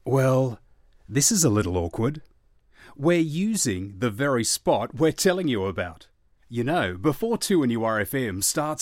Well, this is a little awkward. We're using the very spot we're telling you about. You know, before 2NURFM starts